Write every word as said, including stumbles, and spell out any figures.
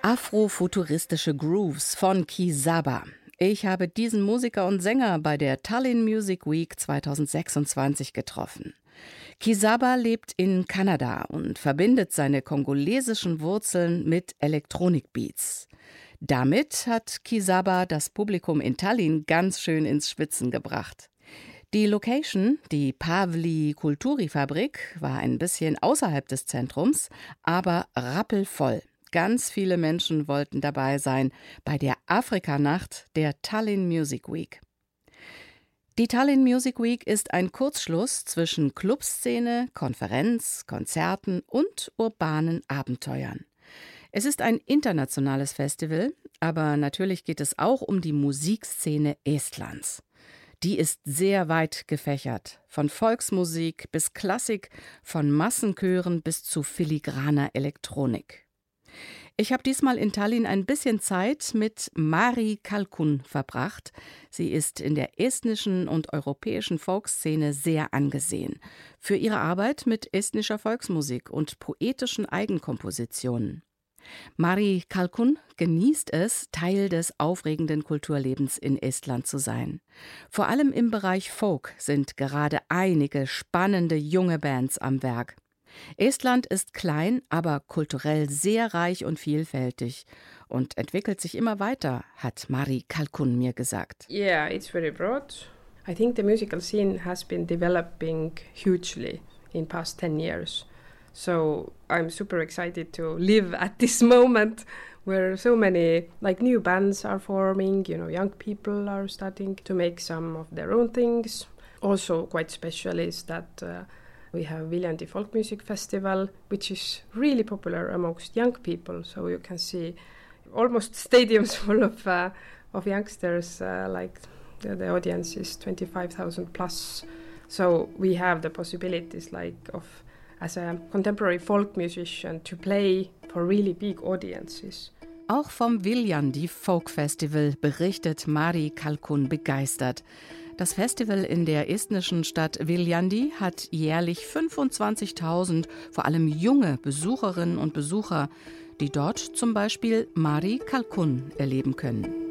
Afrofuturistische Grooves von Kisaba. Ich habe diesen Musiker und Sänger bei der Tallinn Music Week zweitausendsechsundzwanzig getroffen. Kisaba lebt in Kanada und verbindet seine kongolesischen Wurzeln mit Elektronikbeats. Damit hat Kisaba das Publikum in Tallinn ganz schön ins Schwitzen gebracht. Die Location, die Pavli Kulturifabrik, war ein bisschen außerhalb des Zentrums, aber rappelvoll. Ganz viele Menschen wollten dabei sein bei der Afrikanacht der Tallinn Music Week. Die Tallinn Music Week ist ein Kurzschluss zwischen Clubszene, Konferenz, Konzerten und urbanen Abenteuern. Es ist ein internationales Festival, aber natürlich geht es auch um die Musikszene Estlands. Die ist sehr weit gefächert, von Volksmusik bis Klassik, von Massenchören bis zu filigraner Elektronik. Ich habe diesmal in Tallinn ein bisschen Zeit mit Mari Kalkun verbracht. Sie ist in der estnischen und europäischen Folkszene sehr angesehen. Für ihre Arbeit mit estnischer Volksmusik und poetischen Eigenkompositionen. Mari Kalkun genießt es, Teil des aufregenden Kulturlebens in Estland zu sein. Vor allem im Bereich Folk sind gerade einige spannende junge Bands am Werk. Estland ist klein, aber kulturell sehr reich und vielfältig und entwickelt sich immer weiter, hat Mari Kalkun mir gesagt. Yeah, it's very broad. I think the musical scene has been developing hugely in past ten years. So I'm super excited to live at this moment where so many like new bands are forming, you know, young people are starting to make some of their own things. Also quite special is that uh, we have Viljandi Folk Music Festival, which is really popular amongst young people. So you can see almost stadiums full of uh, of youngsters, uh, like the, the audience is twenty-five thousand plus. So we have the possibilities like of, as a contemporary folk musician, to play for really big audiences. Auch vom Viljandi Folk Festival berichtet Mari Kalkun begeistert. Das Festival in der estnischen Stadt Viljandi hat jährlich fünfundzwanzigtausend, vor allem junge Besucherinnen und Besucher, die dort zum Beispiel Mari Kalkun erleben können.